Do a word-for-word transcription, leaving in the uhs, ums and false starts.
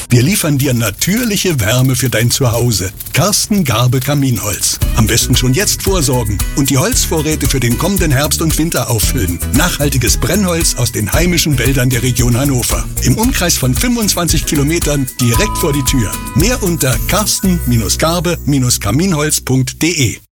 Wir liefern dir natürliche Wärme für dein Zuhause. Karsten Garbe Kaminholz. Am besten schon jetzt vorsorgen und die Holzvorräte für den kommenden Herbst und Winter auffüllen. Nachhaltiges Brennholz aus den heimischen Wäldern der Region Hannover. Im Umkreis von fünfundzwanzig Kilometern direkt vor die Tür. Mehr unter karsten Garbe Kaminholz punkt de.